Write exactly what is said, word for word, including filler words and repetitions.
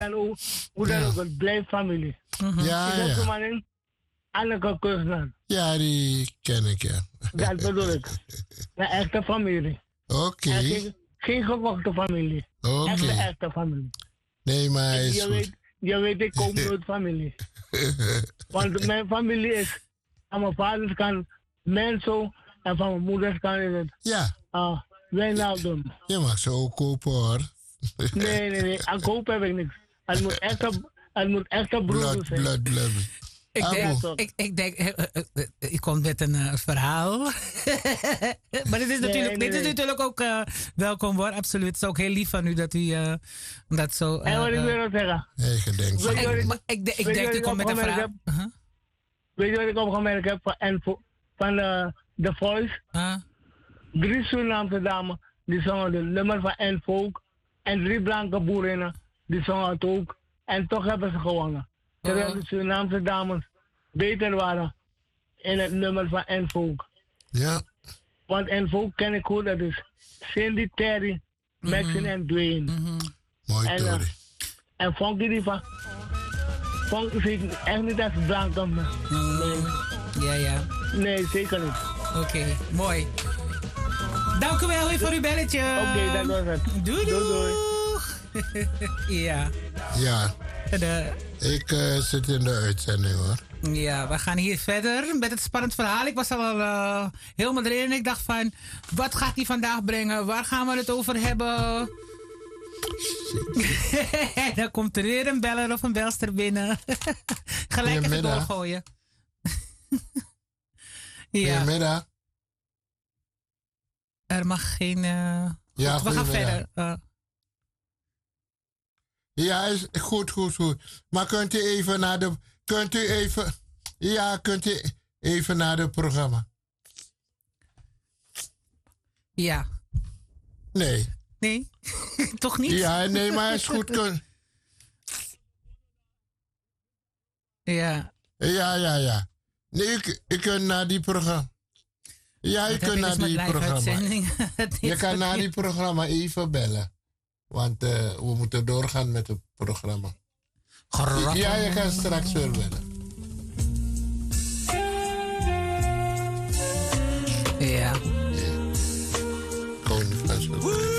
dan ook, hoe dan ook, het blijft familie. Mm-hmm. Ja, ja. ja. Man, Anneke Kustner. Ja, die ken ik, ja. Dat bedoel ik. Een echte familie. Oké. Okay. Geen, geen gevochten familie. Oké. Okay. Echte, echte familie. Nee, maar is je goed. Weet, je weet, ik kom uit familie. Want mijn familie is, aan mijn vaders kant, Menso, en van mijn moeders kant is het. Ja. Uh, Wijnaldum. Je mag ze ook kopen, hoor. Nee, nee, nee. Aan kopen heb ik niks. Het moet echte, het moet echte broeders zijn. Blood, blood, blood. Ik denk, ik, ik denk, ik kom met een uh, verhaal. Maar dit is natuurlijk, nee, nee, dit is natuurlijk ook uh, welkom hoor, absoluut. Het is ook heel lief van u dat u uh, dat zo... Uh, en wat ik wil nog zeggen? Nee, gedenkt. Ik, ik, ik, ik, ik denk, u komt met een verhaal. Heb, uh-huh. Weet je wat ik opgemerkt heb van, en, van uh, The Voice? Uh. Drie Surinaamse dames, die zongen de nummer van N-Folk. En drie blanke boerinnen, die zongen het ook. En toch hebben ze gewonnen. Terwijl de Surinaamse dames beter waren in het nummer van N-Folk. Ja. Want N-Folk ken ik goed, dat is Cindy, Terry, Maxine mm-hmm. en Dwayne. Mm-hmm. Mooi, en, uh, en Funky die van... Funky zie ik echt niet als blanke. Mm. Nee. Ja, ja. Nee, zeker niet. Oké, okay, mooi. Dank u wel weer voor uw belletje. Oké, okay, dat was het. Doei, doei. doei, doei. ja. Ja. De... Ik uh, zit in de uitzending, hoor. Ja, we gaan hier verder met het spannend verhaal. Ik was al uh, helemaal erin en ik dacht van... Wat gaat hij vandaag brengen? Waar gaan we het over hebben? Dan komt er weer een beller of een belster binnen. Gelijk even doorgooien. ja. Goedemiddag. Er mag geen... Uh... Ja, goed, we gaan verder. Uh... Ja, is goed, goed, goed. Maar kunt u even naar de... Kunt u even... Ja, kunt u even naar het programma? Ja. Nee. Nee? Toch niet? Ja, nee, maar is goed. Kun... Ja. Ja, ja, ja. Nee, ik, ik kan naar die programma. Ja, je kunt naar die programma. Je kan naar die programma even bellen. Want uh, we moeten doorgaan met het programma. Grappig. Ja, je kan straks weer bellen. Ja.